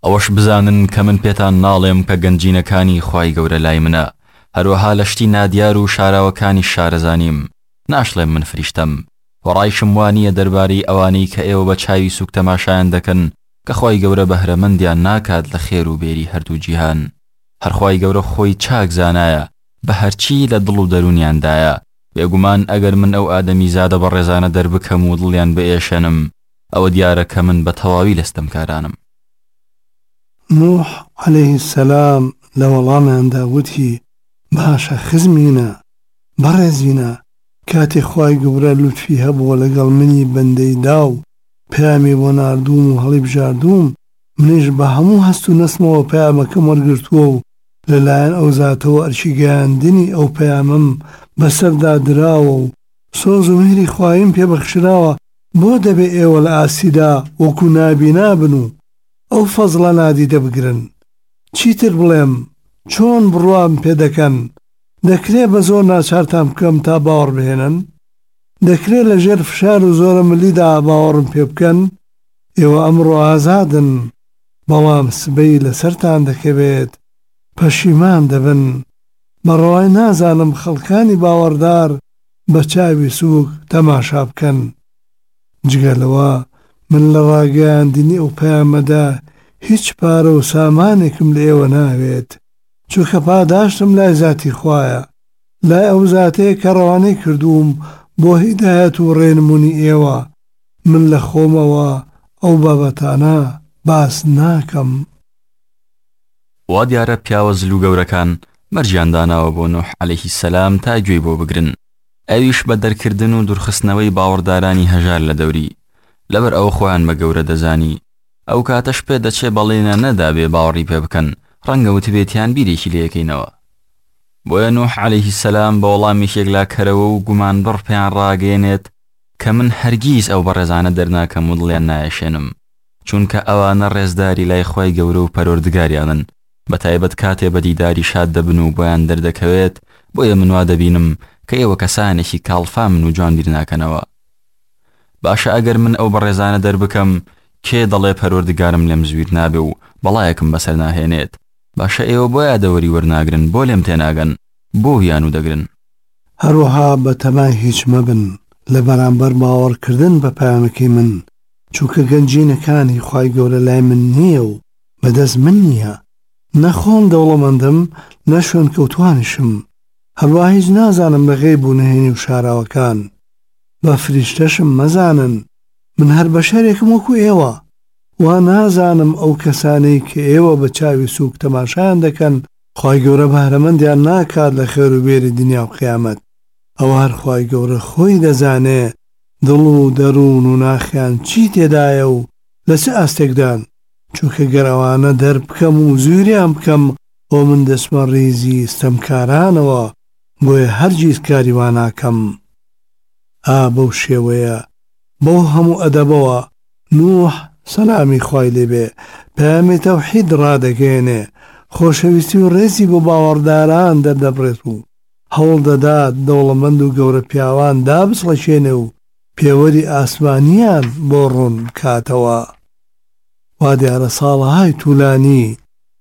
ئەوەش بزانن کە من پێتان ناڵێم کە گەنجینەکانی خوای گەورە لای منە، هەروەها لە شتی نادیار و شاراوەکانی شارەزانیم. ناشڵێم من فریشتەم، وەڕایشم وانییە دەربارەی ئەوانەی کە ئێوە بە چاوی سووک تەماشایان دەکەن کە خوای گەورە بەهرەمەندیان ناکات لە خێر و بێری هەردوو جیهان. هەر خوای گەورە خۆی چاک زانایە بە هەرچی لە دڵ و دەرونیاندایە. بێگومان ئەگەر من ئەو ئادەمی زادە بە ڕێزانە دەربکەم و دڵیان بئێشێنم، ئەوە دیارە کە من بە تەواوی لەستەمکارانم. نوح عليه السلام لە وەڵامیاندا وتی باشە خزمینە بەڕێزینە کاتێک خوای گەورە لوتفی هەبووە لەگەڵ منی بەندەی دا و پەیامی بۆ ناردووم و هەڵی بژاردووم، منیش بە هەموو هەست و نەسمەوە پەیامەکەم وەرگرتووە و لەلایەن ئەو زاتەوە ئەرچی گەیاندنی ئەو پەیامم بەسەردا دراوە و سۆز و میهری خوایم پێبەخشراوە. بۆ دەبێ ئێوە لە ئاسیدا وەکو نابینا بن و ئەو فەزڵە نادیدە بگرن؟ چیتر بڵێم؟ چۆن بڕوام پێ دەکەن؟ دەکرێت بە زۆر ناچارتان بکەم تا باوەڕ بهێنن؟ دەکرێت لە ژێر فشار و زۆرە ملیدا باوەڕم پێ بکەن؟ ئێوە ئەمڕۆ ئازادن، بەڵام سبەی لەسەرتان دەکەوێت پەشیمان دەبن. بەڕەوای نازانم خەڵکانی باوەڕدار بە چاوی سووک تەماشا بکەن. جگەلەوە من لە ڕاگەیاندنی ئەو پەیامەدا هیچ پارە و سامانێکم لە ئێوە ناوێت، چونکە پاداشتم لای زاتی خوایە، لای ئەو زاتەیە کە ڕەوانەی کردووم بۆ هیدایەت و ڕێنمونی ئێوە. من لە خۆمەوە ئەو بابەتانە باس ناکەم. وا دیارە پیاوە زل و گەورەکان مەرجیانداناوە بۆ نوح عەلەیهی السەلام تا گوێی بۆ بگرن. ئەویش بە دەرکردن و دوورخستنەوەی باوەڕدارانی هەژار لە دەوری، لەبەر ئەوە خۆیان بە گەورە دەزانی. ئەو کاتەش پێ دەچێ بەڵێنە نەدا بێ باوەڕی پێ بکەن، ڕەنگە وتبێتیان بیرێکی لێ یەکەینەوە. بۆیە نوح عەلەیهی السەلام بە وەڵامێکێک لا کەرەوە و گومان بڕ پێیان ڕاگەێنێت کە من هەرگیز ئەو بەڕێزانە دەرناکەم و دڵیان نایەشێنم، چونکە ئەوانە ڕێزداری لای خوای گەورە و پەروەردگاریانن، بەتایبەت کاتێ بە دیداری شاد دەبن و بۆیان دەردەکەوێت. بۆیە من وا دەبینم کە ئێوە کەسانێکی کاڵفا من و جوان بیر ناکەنەوە. باشە ئەگەر من ئەو بەڕێزانە دەربکەم، کێ دەڵێ پەروەردگارم لێم زویر نابێ و بەڵایەکم بەسەر ناهێنێت؟ باشە ئێوە بۆ یادەوەری وەرناگرن، بۆ لێم تێناگەن، بۆ ویان و دەگرن. هەروەها بە تەمای هیچ مەبن لە بەرامبەر باوەڕکردن بە پەیامەکەی من، چونکە گەنجینەکانی خوای گەورە لای من نییە و بەدەست من نییە. نەخۆم دەوڵەمەندم، نە شوێن کەوتوانیشم. هەروە هیچ نازانم لە غەیب و نهێنی و شاراوەکان. بە فریشتەشم مەزانن، من هەر بەشەرێکم وەکو ئێوە. وا نازانم ئەو کەسانەی کە ئێوە بە چاوی سووک تەماشایان دەکەن خوای گەورە بەهرەمەندیان ناکات لە خێر و بێری دنیا و قیامەت. ئەوە هەر خوای گەورە خۆی دەزانێ دڵ و دەروون و ناخیان چی تێدایە و لە چه ئاستێکدان، چونکە گەرەوانە دەربکەم و زوریان بکەم بۆ من دەسمە ڕیزی ستەمکارانەوە، بۆیە هەرگیز کاری وا ناکەم. بەو شێوەیە بەو هەموو ئەدەبەوە نوح سەلامی خوای لێبێ پەیامی تەوحید ڕادەگەێنێ، خۆشەویستی و ڕێزی بۆ باوەڕداران دەردەبڕێت و هەوڵ دەدات دەوڵەمەند و گەورە پیاوان دابچڵەشێنێ و پێوەری ئاسمانیان بۆ ڕوون کاتەوە. وا دیارە ساڵەهای توولانی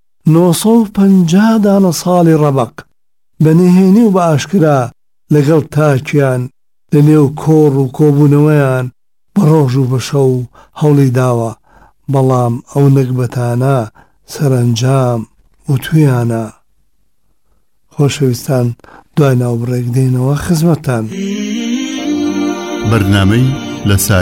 950 دانە ساڵی ڕەبق بە نهێنی و بە ئاشکرا لەگەڵ تاکیان لە نێو کۆڕ و کۆبوونەوەیان بە ڕۆژ و بە شەو هەوڵی داوە، بەڵام ئەو نەکبەتانە سەرنجام و تویانە. خۆشەویستان، دوای ناوبڕێک دێنەوە خزمەتتان. بەرنامەی لە